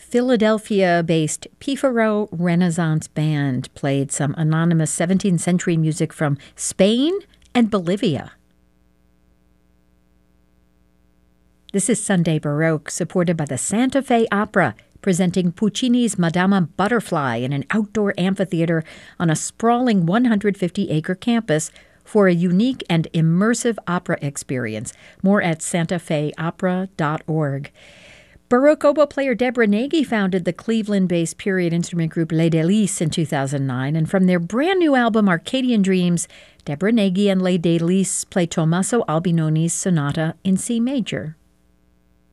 Philadelphia-based Pifaro Renaissance Band played some anonymous 17th century music from Spain and Bolivia. This is Sunday Baroque, supported by the Santa Fe Opera, presenting Puccini's Madama Butterfly in an outdoor amphitheater on a sprawling 150-acre campus for a unique and immersive opera experience. More at santafeopera.org. Baroque oboe player Deborah Nagy founded the Cleveland-based period instrument group Les Délices in 2009, and from their brand-new album Arcadian Dreams, Deborah Nagy and Les Délices play Tommaso Albinoni's Sonata in C major.